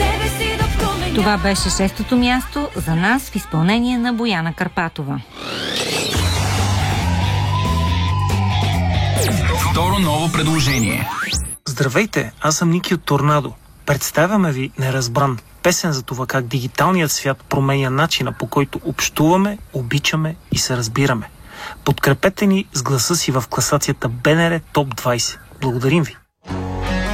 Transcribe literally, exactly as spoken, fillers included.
Това беше шестото място за нас в изпълнение на Бояна Карпатова. Второ ново предложение. Здравейте, аз съм Ники от Торнадо. Представяме ви Неразбран. Песен за това как дигиталният свят променя начина, по който общуваме, обичаме и се разбираме. Подкрепете ни с гласа си в класацията БНР Топ двайсет. Благодарим ви!